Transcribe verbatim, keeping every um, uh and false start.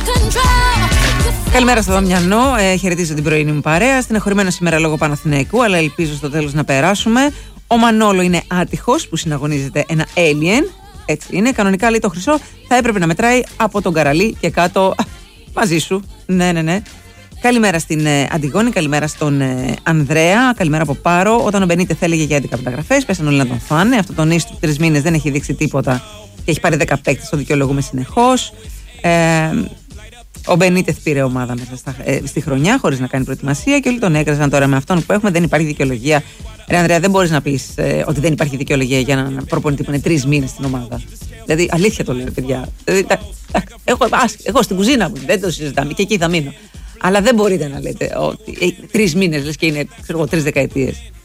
Καλημέρα στο Δαμιανό, ε, χαιρετίζω την πρωινή μου παρέα. Στην εχωρημένο σήμερα λόγω Παναθηναϊκού, αλλά ελπίζω στο τέλος να περάσουμε. Ο Μανόλο είναι άτυχος που συναγωνίζεται ένα alien. Έτσι είναι. Κανονικά λέει το χρυσό θα έπρεπε να μετράει από τον Καραλί και κάτω. Μαζί σου. Ναι, ναι, ναι. Καλημέρα στην ε, Αντιγόνη, καλημέρα στον ε, Ανδρέα, καλημέρα από Πάρο. Όταν ο Μπενίτε θέλεγε για έντεκα μεταγραφές, πέσαν όλοι να τον φάνε. Αυτό τον ίστο τρεις μήνες δεν έχει δείξει τίποτα και έχει πάρει δέκα παίκτες, το δικαιολογούμε συνεχώς. Ε, ο Μπενίτεθ πήρε ομάδα μέσα στα, ε, στη χρονιά χωρίς να κάνει προετοιμασία και όλοι τον έκραζαν. Τώρα με αυτόν που έχουμε δεν υπάρχει δικαιολογία. Ρε Ανδρέα, δεν μπορείς να πεις ε, ότι δεν υπάρχει δικαιολογία για έναν προπονητή που είναι τρεις μήνες στην ομάδα. Δηλαδή, αλήθεια το λέω, παιδιά. Δηλαδή, τα, τα, έχω, ας, εγώ στην κουζίνα μου δεν το συζητάμε και εκεί θα μείνω. Αλλά δεν μπορείτε να λέτε ότι ε, τρεις μήνες λες και είναι ξέρω, τρεις δεκαετίες.